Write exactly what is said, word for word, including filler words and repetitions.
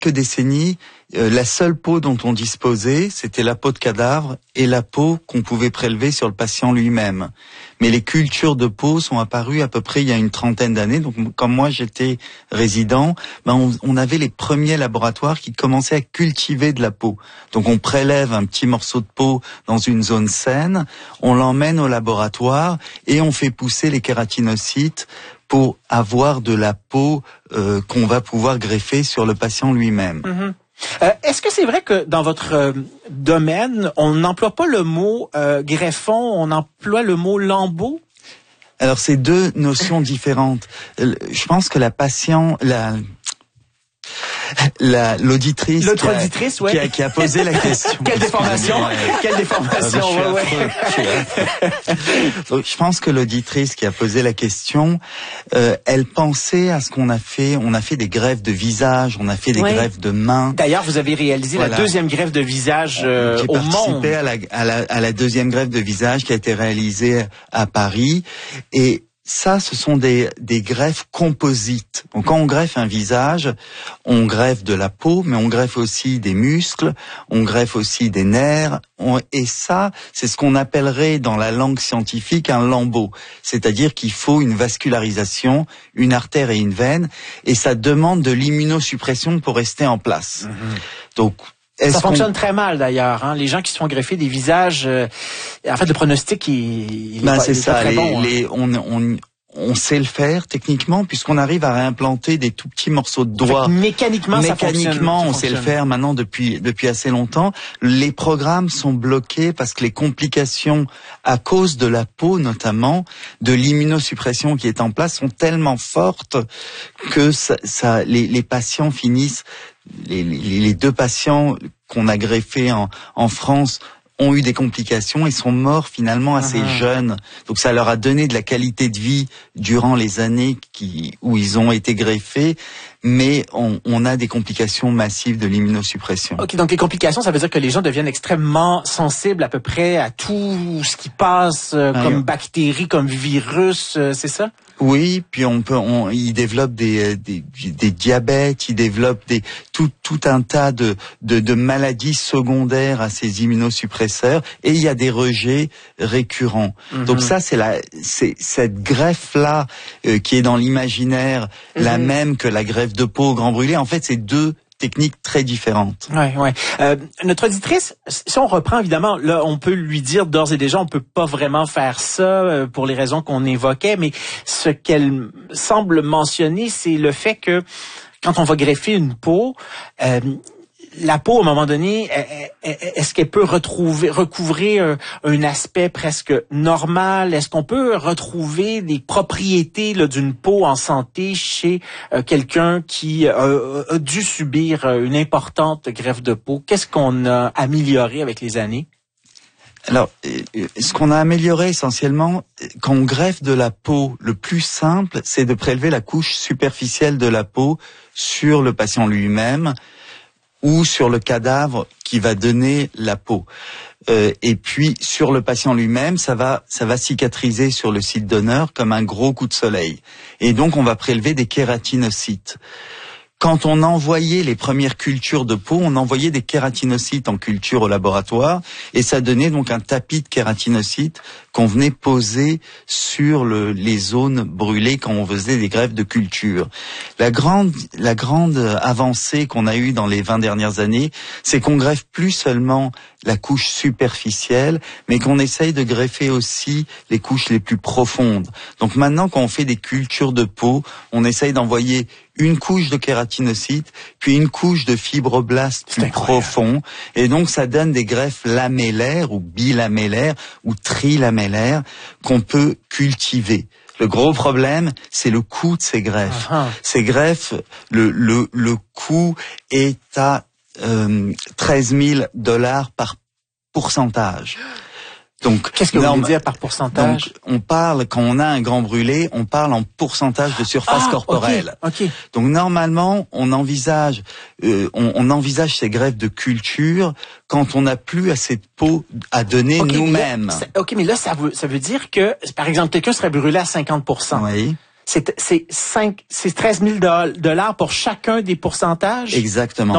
quelques décennies, euh, la seule peau dont on disposait, c'était la peau de cadavre et la peau qu'on pouvait prélever sur le patient lui-même. Mais les cultures de peau sont apparues à peu près il y a une trentaine d'années. Donc, quand moi j'étais résident, ben on, on avait les premiers laboratoires qui commençaient à cultiver de la peau. Donc, on prélève un petit morceau de peau dans une zone saine, on l'emmène au laboratoire et on fait pousser les kératinocytes pour avoir de la peau euh, qu'on va pouvoir greffer sur le patient lui-même. Mm-hmm. Euh, est-ce que c'est vrai que dans votre euh, domaine, on n'emploie pas le mot euh, greffon, on emploie le mot lambeau? Alors, c'est deux notions différentes. Je pense que la patient, la La, l'auditrice, L'autre auditrice, qui, a, ouais. qui, a, qui a posé la question. Quelle déformation! Quelle déformation! Ah, ouais, ouais. Donc, je pense que l'auditrice qui a posé la question, euh, elle pensait à ce qu'on a fait. On a fait des greffes de visage, on a fait des ouais. greffes de mains. D'ailleurs, vous avez réalisé voilà. la deuxième greffe de visage euh, J'ai au monde. J'ai participé à la, à, la, à la deuxième greffe de visage qui a été réalisée à Paris. Et ça, ce sont des, des greffes composites. Donc, quand on greffe un visage, on greffe de la peau, mais on greffe aussi des muscles, on greffe aussi des nerfs. On, et ça, c'est ce qu'on appellerait dans la langue scientifique un lambeau. C'est-à-dire qu'il faut une vascularisation, une artère et une veine, et ça demande de l'immunosuppression pour rester en place. Mm-hmm. Donc, ça fonctionne très mal d'ailleurs. Hein? Les gens qui se font greffer des visages, euh, en fait, le pronostic, il, il ben, est pas, c'est il est ça. pas très les, bon. Les, hein. on, on, on sait le faire techniquement puisqu'on arrive à réimplanter des tout petits morceaux de doigts. Mécaniquement, mécaniquement, ça fonctionne, on ça sait fonctionne. le faire maintenant depuis depuis assez longtemps. Les programmes sont bloqués parce que les complications à cause de la peau, notamment de l'immunosuppression qui est en place, sont tellement fortes que ça, ça les, les patients finissent. Les, les, les deux patients qu'on a greffés en, en France ont eu des complications et sont morts finalement assez uh-huh. jeunes. Donc ça leur a donné de la qualité de vie durant les années qui, où ils ont été greffés, mais on, on a des complications massives de l'immunosuppression. Ok, donc les complications, ça veut dire que les gens deviennent extrêmement sensibles à peu près à tout ce qui passe euh, ah, comme oui. bactéries, comme virus, euh, c'est ça? Oui, puis on peut, on, ils développent des, des, des diabètes, ils développent des tout tout un tas de, de de maladies secondaires à ces immunosuppresseurs, et il y a des rejets récurrents. Mm-hmm. Donc ça, c'est la, c'est cette greffe là euh, qui est dans l'imaginaire, mm-hmm. la même que la greffe de peau au grand brûlé. En fait, c'est deux techniques très différentes. Ouais, ouais. Euh, notre auditrice, si on reprend évidemment, là, on peut lui dire d'ores et déjà, on peut pas vraiment faire ça euh, pour les raisons qu'on évoquait, mais ce qu'elle semble mentionner, c'est le fait que quand on va greffer une peau, euh, la peau, à un moment donné, est-ce qu'elle peut retrouver, recouvrir un aspect presque normal? Est-ce qu'on peut retrouver des propriétés là, d'une peau en santé chez euh, quelqu'un qui euh, a dû subir une importante greffe de peau? Qu'est-ce qu'on a amélioré avec les années? Alors, ce qu'on a amélioré essentiellement, quand on greffe de la peau, le plus simple, c'est de prélever la couche superficielle de la peau sur le patient lui-même, ou sur le cadavre qui va donner la peau. Euh, et puis sur le patient lui-même, ça va ça va cicatriser sur le site donneur comme un gros coup de soleil. Et donc on va prélever des kératinocytes. Quand on envoyait les premières cultures de peau, on envoyait des kératinocytes en culture au laboratoire, et ça donnait donc un tapis de kératinocytes qu'on venait poser sur le, les zones brûlées quand on faisait des greffes de culture. La grande, la grande avancée qu'on a eue dans les vingt dernières années, c'est qu'on greffe plus seulement la couche superficielle, mais qu'on essaye de greffer aussi les couches les plus profondes. Donc maintenant, quand on fait des cultures de peau, on essaye d'envoyer une couche de kératinocytes, puis une couche de fibroblastes plus profonds, et donc ça donne des greffes lamellaires ou bilamellaires ou trilamellaires qu'on peut cultiver. Le gros problème, c'est le coût de ces greffes. Uh-huh. Ces greffes, le, le, le coût est à euh, treize mille dollars par pourcentage. Donc, qu'est-ce que vous voulez dire par pourcentage? Donc, on parle, quand on a un grand brûlé, on parle en pourcentage de surface ah, corporelle. Okay, okay. Donc, normalement, on envisage, euh, on, on envisage ces greffes de culture quand on n'a plus assez de peau à donner okay, nous-mêmes. Ok, mais là, ça veut, ça veut dire que, par exemple, quelqu'un serait brûlé à cinquante pour cent. Oui. C'est, c'est cinq, c'est treize mille dollars pour chacun des pourcentages? Exactement.